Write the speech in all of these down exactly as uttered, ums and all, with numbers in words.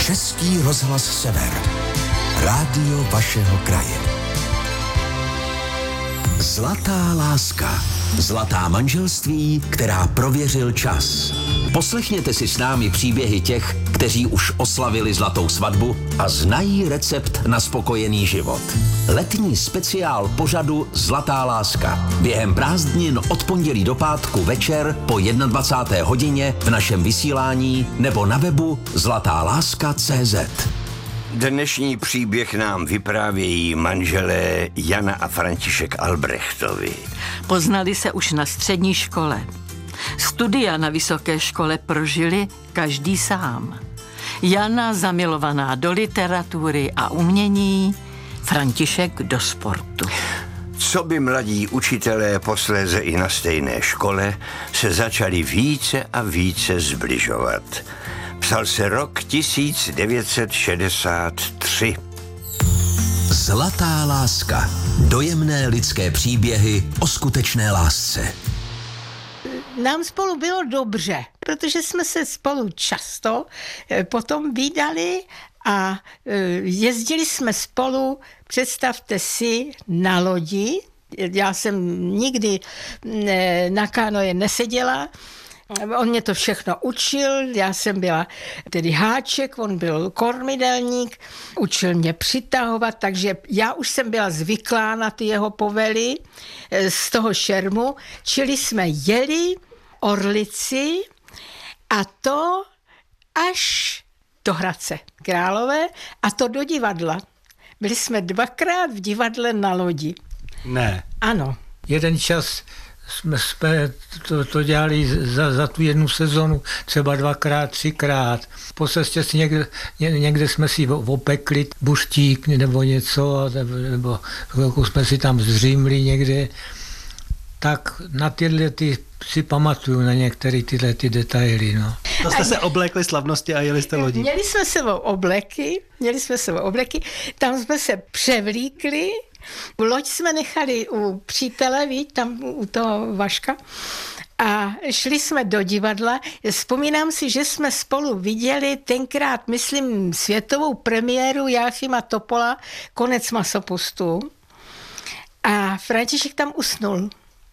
Český rozhlas Sever. Rádio vašeho kraje. Zlatá láska. Zlatá manželství, která prověřil čas. Poslechněte si s námi příběhy těch, kteří už oslavili zlatou svatbu a znají recept na spokojený život. Letní speciál pořadu Zlatá láska. Během prázdnin od pondělí do pátku večer po dvacáté jedné hodině v našem vysílání nebo na webu zlatá láska tečka cé zet. Dnešní příběh nám vyprávějí manželé Jana a František Albrechtovi. Poznali se už na střední škole. Studia na vysoké škole prožili každý sám. Jana zamilovaná do literatury a umění, František do sportu. Co by mladí učitelé posléze i na stejné škole se začali více a více zbližovat. Psal se rok tisíc devět set šedesát tři. Zlatá láska. Dojemné lidské příběhy o skutečné lásce. Nám spolu bylo dobře, protože jsme se spolu často potom vídali a jezdili jsme spolu, představte si, na lodi. Já jsem nikdy na kánoje neseděla. On mě to všechno učil, já jsem byla tedy háček, on byl kormidelník, učil mě přitahovat, takže já už jsem byla zvyklá na ty jeho povely z toho šermu, čili jsme jeli Orlici a to až do Hradce Králové a to do divadla. Byli jsme dvakrát v divadle na lodi. Ne. Ano. Jeden čas jsme, jsme to, to dělali za, za tu jednu sezonu třeba dvakrát, třikrát. Po cestě si někde, někde jsme si opekli buštík nebo něco, nebo chvilku jsme si tam zřímli někde. Tak na tyhle ty si pamatuju, na některé tyhle ty detaily. No. To jste se oblékli slavnosti a jeli jste lodí. Měli jsme sebou obleky, měli jsme sebou obleky, tam jsme se převlíkli. Loď jsme nechali u přítele, víc, tam u toho Vaška a šli jsme do divadla. Vzpomínám si, že jsme spolu viděli tenkrát, myslím, světovou premiéru Jáchyma Topola, Konec masopustu a František tam usnul.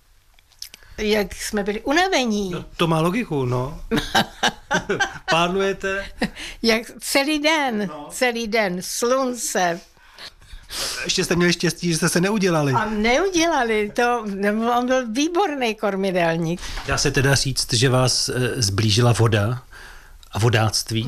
Jak jsme byli unavení. No, to má logiku, no. Pádlujete? Jak celý den, no. celý den, slunce. Ještě jste měli štěstí, že jste se neudělali. A neudělali, to, on byl výborný kormidelník. Dá se teda říct, že vás e, zblížila voda a vodáctví?